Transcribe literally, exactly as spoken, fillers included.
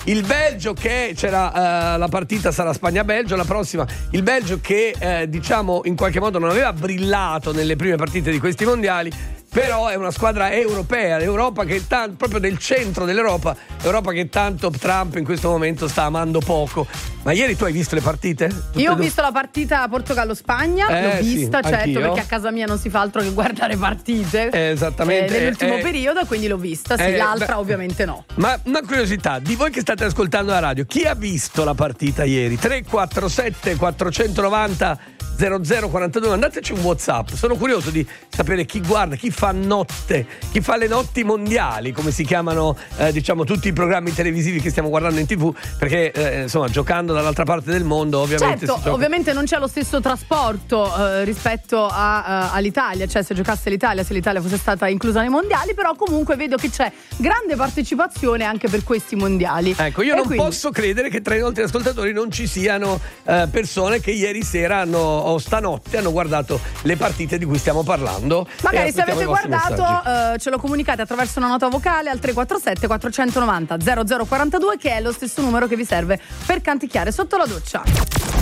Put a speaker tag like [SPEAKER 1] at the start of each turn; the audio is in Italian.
[SPEAKER 1] il Belgio che c'era uh, la partita sarà Spagna-Belgio, la prossima il Belgio che eh, diciamo in qualche modo non aveva brillato nelle prime partite di questi mondiali, però è una squadra europea, l'Europa che tanto, proprio del centro dell'Europa, l'Europa che tanto Trump in questo momento sta amando poco. Ma ieri tu hai visto le partite? Tutte
[SPEAKER 2] Io ho
[SPEAKER 1] due?
[SPEAKER 2] visto la partita Portogallo-Spagna,
[SPEAKER 1] eh,
[SPEAKER 2] l'ho vista,
[SPEAKER 1] sì,
[SPEAKER 2] certo,
[SPEAKER 1] anch'io.
[SPEAKER 2] perché a casa mia non si fa altro che guardare partite.
[SPEAKER 1] Eh, esattamente.
[SPEAKER 2] Eh, nell'ultimo
[SPEAKER 1] eh,
[SPEAKER 2] periodo, quindi l'ho vista, sì,
[SPEAKER 1] eh,
[SPEAKER 2] l'altra
[SPEAKER 1] beh,
[SPEAKER 2] ovviamente no.
[SPEAKER 1] Ma una curiosità, di voi che state ascoltando la radio, chi ha visto la partita ieri? tre quattro sette quattrocentonovanta zero zero quarantadue, mandateci un WhatsApp. Sono curioso di sapere chi guarda, chi fa notte, chi fa le notti mondiali, come si chiamano eh, diciamo tutti i programmi televisivi che stiamo guardando in TV, perché eh, insomma giocando dall'altra parte del mondo ovviamente
[SPEAKER 2] Certo,
[SPEAKER 1] si gioca...
[SPEAKER 2] ovviamente non c'è lo stesso trasporto eh, rispetto a, uh, all'Italia, cioè se giocasse l'Italia, se l'Italia fosse stata inclusa nei mondiali, però comunque vedo che c'è grande partecipazione anche per questi mondiali.
[SPEAKER 1] Ecco, io
[SPEAKER 2] e
[SPEAKER 1] non
[SPEAKER 2] quindi...
[SPEAKER 1] posso credere che tra i nostri ascoltatori non ci siano eh, persone che ieri sera hanno, o stanotte hanno guardato le partite di cui stiamo parlando.
[SPEAKER 2] Magari se avete
[SPEAKER 1] i vostri
[SPEAKER 2] guardato eh, ce lo comunicate attraverso una nota vocale al tre quattro sette quattrocentonovanta zero zero quarantadue, che è lo stesso numero che vi serve per canticchiare sotto la doccia.